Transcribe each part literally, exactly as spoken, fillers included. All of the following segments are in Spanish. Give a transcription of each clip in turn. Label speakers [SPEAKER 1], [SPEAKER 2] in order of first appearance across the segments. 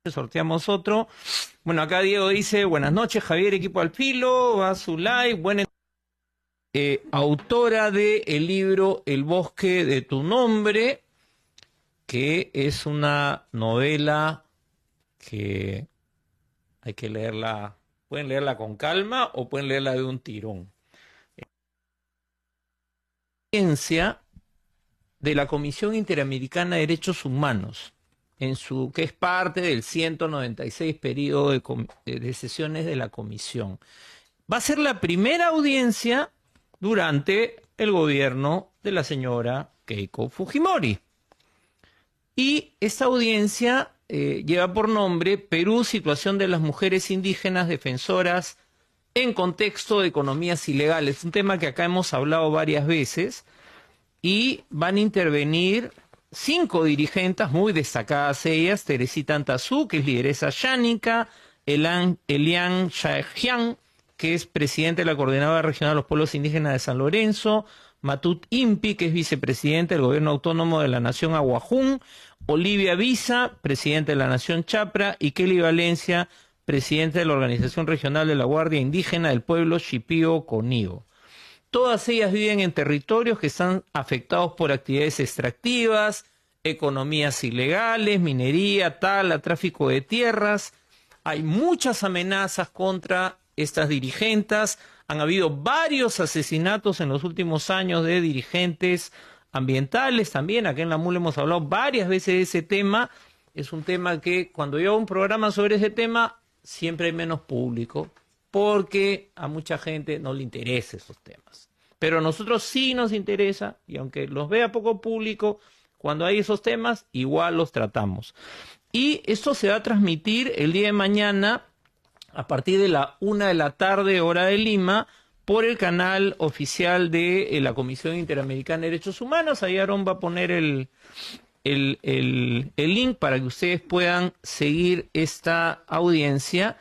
[SPEAKER 1] Sorteamos otro. Bueno, acá Diego dice, buenas noches, Javier, equipo al filo, va a su like, buena... Eh, autora de el libro El bosque de tu nombre, que es una novela que hay que leerla, pueden leerla con calma o pueden leerla de un tirón. Ciencia de la Comisión Interamericana de Derechos Humanos, en su que es parte del ciento noventa y seis periodo de, de sesiones de la comisión. Va a ser la primera audiencia durante el gobierno de la señora Keiko Fujimori. Y esta audiencia eh, lleva por nombre Perú, situación de las mujeres indígenas defensoras en contexto de economías ilegales. Un tema que acá hemos hablado varias veces. Y van a intervenir cinco dirigentes muy destacadas ellas: Teresita Antazú, que es lideresa yánica; Elian, Elian Shahian, que es presidente de la Coordinadora Regional de los Pueblos Indígenas de San Lorenzo; Matut Impi, que es vicepresidente del Gobierno Autónomo de la Nación Aguajún; Olivia Visa, presidente de la Nación Chapra; y Kelly Valencia, presidente de la Organización Regional de la Guardia Indígena del Pueblo Shipío Conío. Todas ellas viven en territorios que están afectados por actividades extractivas, economías ilegales, minería, tala, tráfico de tierras. Hay muchas amenazas contra estas dirigentes. Han habido varios asesinatos en los últimos años de dirigentes ambientales también. Aquí en la MUL hemos hablado varias veces de ese tema. Es un tema que cuando yo hago un programa sobre ese tema siempre hay menos público, porque a mucha gente no le interesa esos temas. Pero a nosotros sí nos interesa, y aunque los vea poco público, cuando hay esos temas, igual los tratamos. Y esto se va a transmitir el día de mañana, a partir de la una de la tarde, hora de Lima, por el canal oficial de eh, la Comisión Interamericana de Derechos Humanos. Ahí Aarón va a poner el, el, el, el link para que ustedes puedan seguir esta audiencia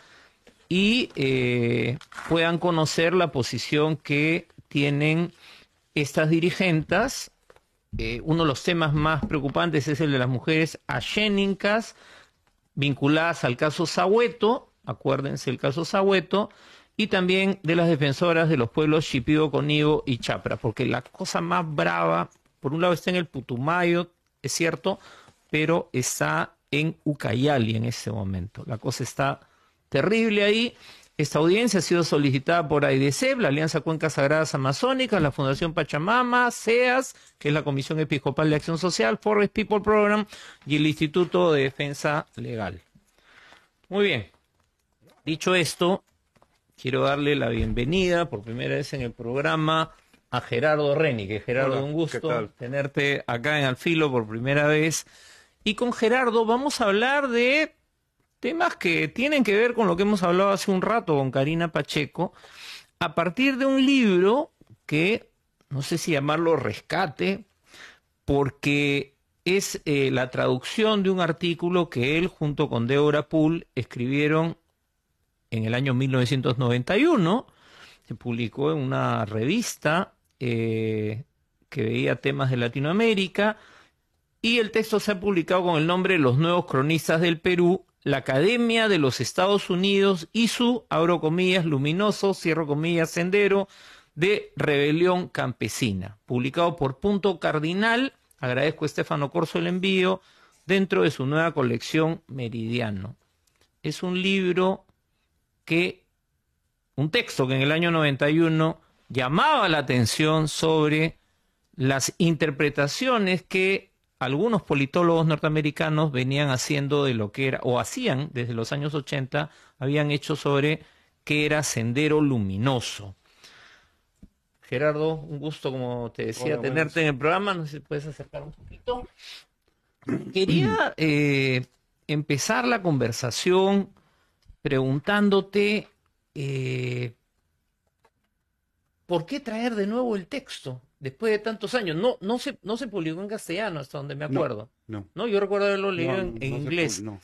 [SPEAKER 1] y eh, puedan conocer la posición que tienen estas dirigentes. Eh, uno de los temas más preocupantes es el de las mujeres ayénicas vinculadas al caso Sahueto, acuérdense el caso Sahueto, y también de las defensoras de los pueblos Shipío, Conío y Chapra, porque la cosa más brava, por un lado está en el Putumayo, es cierto, pero está en Ucayali en ese momento. La cosa está terrible ahí. Esta audiencia ha sido solicitada por AIDESEP, la Alianza Cuencas Sagradas Amazónicas, la Fundación Pachamama, SEAS, que es la Comisión Episcopal de Acción Social, Forest People Program y el Instituto de Defensa Legal. Muy bien. Dicho esto, quiero darle la bienvenida por primera vez en el programa a Gerardo Reni, que Gerardo, hola, un gusto tenerte acá en Al Filo por primera vez. Y con Gerardo vamos a hablar de temas que tienen que ver con lo que hemos hablado hace un rato con Karina Pacheco, a partir de un libro que, no sé si llamarlo rescate, porque es eh, la traducción de un artículo que él junto con Deborah Poole escribieron en el año mil novecientos noventa y uno, se publicó en una revista eh, que veía temas de Latinoamérica, y el texto se ha publicado con el nombre Los Nuevos Cronistas del Perú, la Academia de los Estados Unidos y su, abro comillas, luminoso, cierro comillas, sendero de rebelión campesina, publicado por Punto Cardinal. Agradezco a Estefano Corso el envío, dentro de su nueva colección Meridiano. Es un libro que, un texto que en el año noventa y uno llamaba la atención sobre las interpretaciones que algunos politólogos norteamericanos venían haciendo de lo que era, o hacían desde los años ochenta, habían hecho sobre qué era sendero luminoso. Gerardo, un gusto, como te decía, hola, tenerte buenas. En el programa. No sé si puedes acercar un poquito. Quería eh, empezar la conversación preguntándote eh, ¿por qué traer de nuevo el texto después de tantos años? No, no se, no se publicó en castellano, hasta donde me acuerdo.
[SPEAKER 2] No, no.
[SPEAKER 1] ¿No? Yo recuerdo haberlo leído
[SPEAKER 2] no,
[SPEAKER 1] en, en
[SPEAKER 2] no
[SPEAKER 1] inglés.
[SPEAKER 2] Se, no.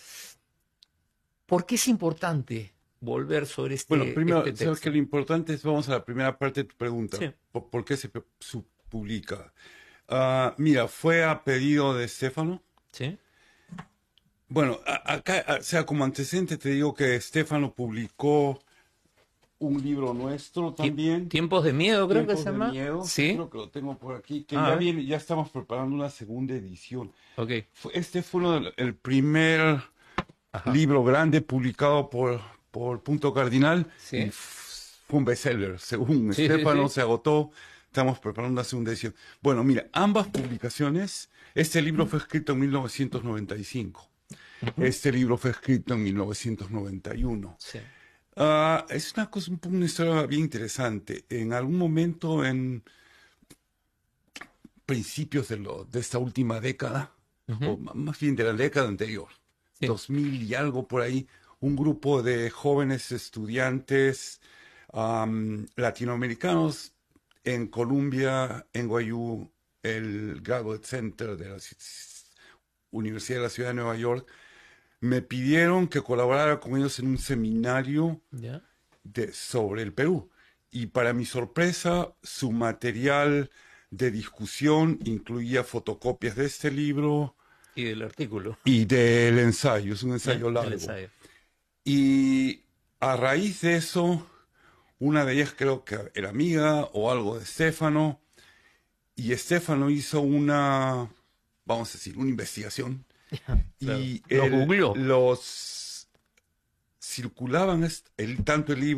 [SPEAKER 1] ¿Por qué es importante volver sobre este
[SPEAKER 2] Bueno, primero,
[SPEAKER 1] este texto?
[SPEAKER 2] sabes que lo importante es, vamos a la primera parte de tu pregunta.
[SPEAKER 1] Sí.
[SPEAKER 2] ¿Por, ¿Por qué se publica? Uh, mira, fue a pedido de Estefano.
[SPEAKER 1] Sí.
[SPEAKER 2] Bueno, a- acá, o sea, como antecedente te digo que Estefano publicó un libro nuestro
[SPEAKER 1] Tie-
[SPEAKER 2] también,
[SPEAKER 1] Tiempos de miedo, creo que
[SPEAKER 2] Tiempos
[SPEAKER 1] se
[SPEAKER 2] de
[SPEAKER 1] llama.
[SPEAKER 2] Miedo, sí
[SPEAKER 1] Sí.
[SPEAKER 2] creo que lo tengo por aquí, que
[SPEAKER 1] Ah, a
[SPEAKER 2] ya
[SPEAKER 1] ver.
[SPEAKER 2] viene, ya estamos preparando una segunda edición.
[SPEAKER 1] Ok.
[SPEAKER 2] Fue- Este fue uno del- el primer
[SPEAKER 1] Ajá.
[SPEAKER 2] libro grande publicado por, por Punto Cardinal y
[SPEAKER 1] Sí.
[SPEAKER 2] f- fue un bestseller. Según
[SPEAKER 1] Sí, sí,
[SPEAKER 2] Estefano,
[SPEAKER 1] sí.
[SPEAKER 2] se agotó. Estamos preparando una segunda edición. Bueno, mira, ambas publicaciones, este libro fue escrito en mil novecientos noventa y cinco.
[SPEAKER 1] Ujú.
[SPEAKER 2] Este libro fue escrito en mil novecientos noventa y uno.
[SPEAKER 1] Sí.
[SPEAKER 2] Ah, es una cosa, un poco una historia bien interesante. En algún momento, en principios de, lo, de esta última década, o
[SPEAKER 1] Ujú.
[SPEAKER 2] m- más bien de la década anterior,
[SPEAKER 1] Sí.
[SPEAKER 2] dos mil y algo por ahí, un grupo de jóvenes estudiantes am, latinoamericanos en Columbia, N Y U, el Graduate Center de la ci- Universidad de la Ciudad de Nueva York, me pidieron que colaborara con ellos en un seminario
[SPEAKER 1] Ya.
[SPEAKER 2] de, sobre el Perú. Y para mi sorpresa, su material de discusión incluía fotocopias de este libro
[SPEAKER 1] Y del artículo.
[SPEAKER 2] y del ensayo. Es un
[SPEAKER 1] Ya.
[SPEAKER 2] ensayo
[SPEAKER 1] El
[SPEAKER 2] largo.
[SPEAKER 1] ensayo.
[SPEAKER 2] Y a raíz de eso, una de ellas creo que era amiga o algo de Estefano, y Estefano hizo una, vamos a decir, una investigación.
[SPEAKER 1] Claro.
[SPEAKER 2] Y
[SPEAKER 1] Lo
[SPEAKER 2] él-
[SPEAKER 1] googleó.
[SPEAKER 2] los circulaban est- el, tanto el libro